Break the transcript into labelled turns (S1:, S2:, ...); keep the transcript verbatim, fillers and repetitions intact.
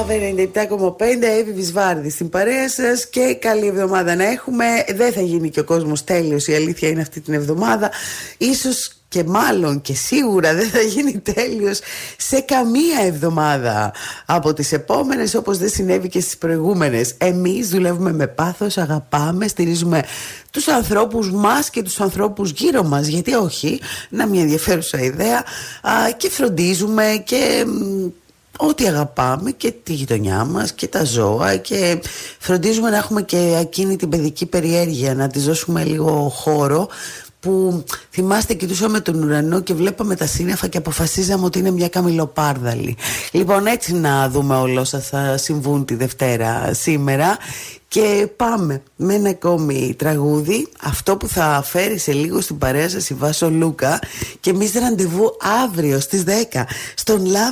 S1: Λάβε ενενήντα επτά κόμμα πέντε, Εύη Βυσβάρδη στην παρέα σας και καλή εβδομάδα να έχουμε. Δεν θα γίνει και ο κόσμος τέλειος, η αλήθεια είναι αυτή την εβδομάδα. Ίσως και μάλλον και σίγουρα δεν θα γίνει τέλειος σε καμία εβδομάδα από τις επόμενες, όπως δεν συνέβη και στις προηγούμενες. Εμείς δουλεύουμε με πάθος, αγαπάμε, στηρίζουμε τους ανθρώπους μας και τους ανθρώπους γύρω μας, γιατί όχι, να μια ενδιαφέρουσα ιδέα, α, και φροντίζουμε και ό,τι αγαπάμε και τη γειτονιά μας και τα ζώα, και φροντίζουμε να έχουμε και εκείνη την παιδική περιέργεια, να της δώσουμε λίγο χώρο. Που θυμάστε, κοιτούσαμε τον ουρανό και βλέπαμε τα σύννεφα και αποφασίζαμε ότι είναι μια καμιλοπάρδαλη. Λοιπόν, έτσι να δούμε όλα όσα θα συμβούν τη Δευτέρα σήμερα. Και πάμε με ένα ακόμη τραγούδι, αυτό που θα φέρει σε λίγο στην παρέα σας η Βάσο Λούκα. Και εμείς ραντεβού αύριο στις δέκα στον Love